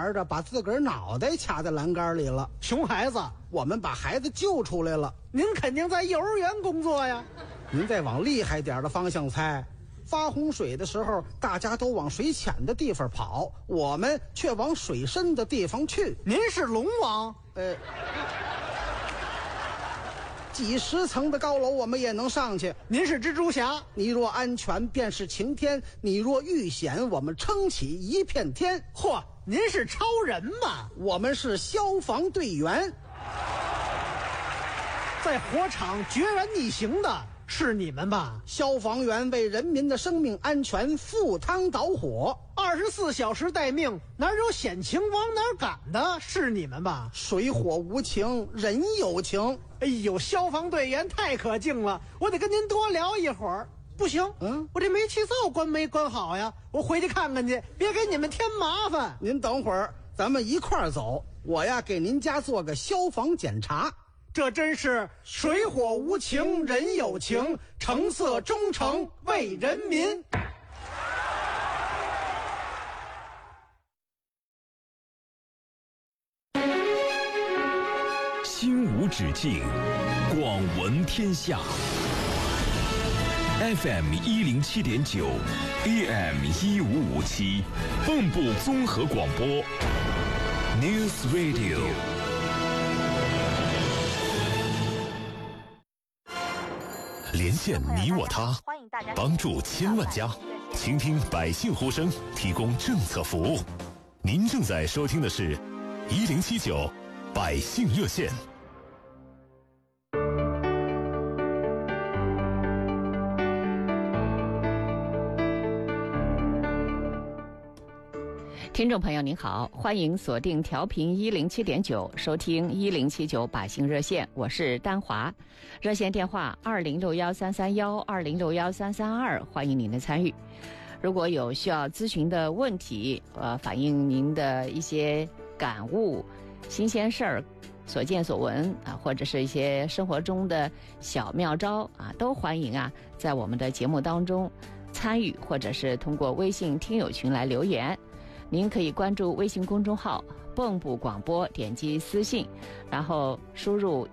儿的把自个儿脑袋卡在栏杆里了。 熊孩子， 我们把孩子救出来了。 您肯定在幼儿园工作呀。 您再往厉害点的方向猜，发洪水的时候，大家都往水浅的地方跑，我们却往水深的地方去。 您是龙王？ 几十层的高楼我们也能上去。 您是蜘蛛侠？ 你若安全便是晴天，你若遇险我们撑起一片天。 嚯，您是超人嘛？ 我们是消防队员。 在火场决然逆行的是你们吧？ 消防员为人民的生命安全赴汤蹈火 ，24小时待命，哪有险情往哪赶的是你们吧？ 水火无情，人有情。 哎呦，消防队员太可敬了，我得跟您多聊一会儿。不行，我这煤气灶关没关好呀？我回去看看去，别给你们添麻烦。 您等会儿，咱们一块儿走，我呀给您家做个消防检查。 这真是水火无情，人有情，橙色忠诚为人民。 心无止境，广闻天下。FM 107.9 AM 1557，蚌埠综合广播 News Radio。连线你我他，帮助千万家，倾听百姓呼声，提供政策服务。您正在收听的是1079百姓热线。 听众朋友您好，欢迎锁定调频107.9，收听1079百姓热线，我是丹华。热线电话20613312061332，欢迎您的参与。如果有需要咨询的问题，反映您的一些感悟、新鲜事儿、所见所闻啊，或者是一些生活中的小妙招啊，都欢迎啊，在我们的节目当中参与，或者是通过微信听友群来留言。您可以关注微信公众号蚌埠广播，点击私信，然后输入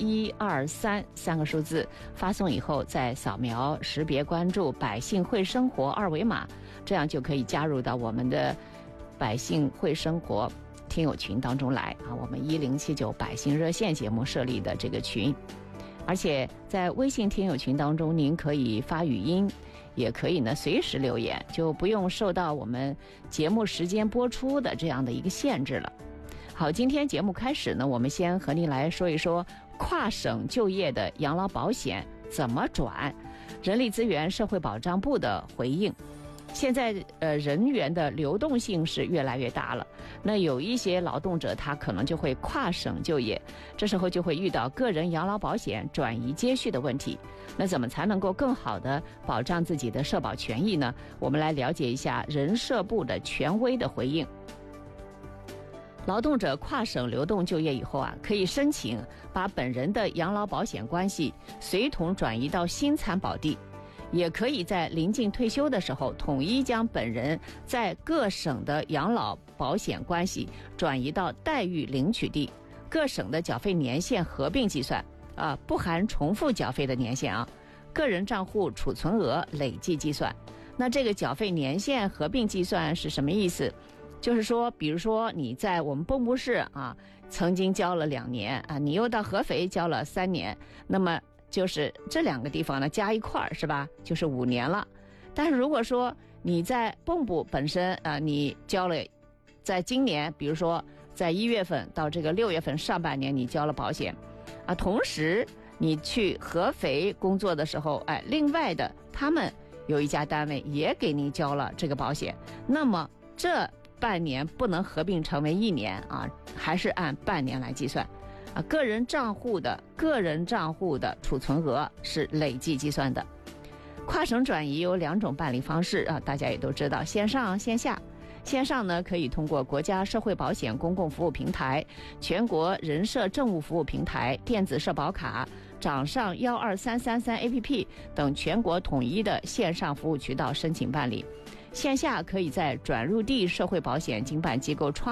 123三个数字，发送以后再扫描识别关注百姓会生活二维码，这样就可以加入到我们的百姓会生活听友群当中来啊，我们1079百姓热线节目设立的这个群。而且在微信听友群当中，您可以发语音，也可以呢随时留言，就不用受到我们节目时间播出的这样的一个限制了。好，今天节目开始呢，我们先和您来说一说跨省就业的养老保险怎么转，人力资源社会保障部的回应。现在人员的流动性是越来越大了，那有一些劳动者他可能就会跨省就业，这时候就会遇到个人养老保险转移接续的问题。那怎么才能够更好的保障自己的社保权益呢？我们来了解一下人社部的权威的回应。劳动者跨省流动就业以后啊，可以申请把本人的养老保险关系随同转移到新参保地，也可以在临近退休的时候，统一将本人在各省的养老保险关系转移到待遇领取地，各省的缴费年限合并计算，不含重复缴费的年限啊，个人账户储存额累计计算。那这个缴费年限合并计算是什么意思？就是说，比如说你在我们蚌埠市啊，曾经交了2年啊，你又到合肥交了3年，那么就是这2个地方呢加一块儿是吧，就是5年了。但是如果说你在蚌埠本身你交了，在今年比如说在1月份到这个6月份上半年你交了保险啊，同时你去合肥工作的时候，另外的他们有一家单位也给你交了这个保险，那么这半年不能合并成为1年啊，还是按半年来计算。个人账户的储存额是累计计算的。跨省转移有2种办理方式啊，大家也都知道，线上线下。线上呢，可以通过国家社会保险公共服务平台、全国人社政务服务平台、电子社保卡、掌上12333 APP 等全国统一的线上服务渠道申请办理。线下可以在转入地社会保险经办机构创